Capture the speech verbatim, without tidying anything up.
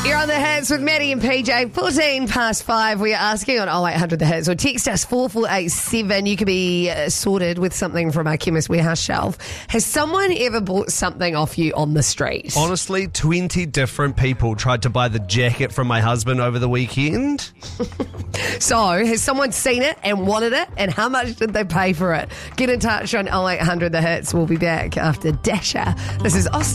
You're on the hits with Maddie and P J. fourteen past five. We are asking on oh eight hundred the hits or text us four four eight seven. You could be uh, sorted with something from our Chemist Warehouse shelf. Has someone ever bought something off you on the street? Honestly, twenty different people tried to buy the jacket from my husband over the weekend. So, has someone seen it and wanted it? And how much did they pay for it? Get in touch on oh eight hundred the hits. We'll be back after Dasher. This is Austin.